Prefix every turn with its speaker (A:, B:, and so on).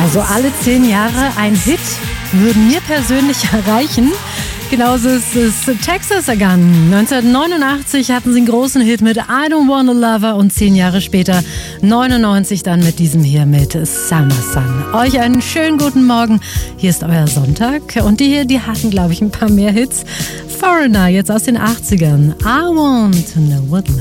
A: Also alle 10 Jahre ein Hit würden mir persönlich erreichen. Genauso ist es Texas ergangen. 1989 hatten sie einen großen Hit mit I Don't Wanna Love Her und 10 Jahre später, 99 dann mit diesem hier mit Summer Sun. Euch einen schönen guten Morgen. Hier ist euer Sonntag und die hatten, glaube ich, ein paar mehr Hits. Foreigner, jetzt aus den 80ern. I want to know what love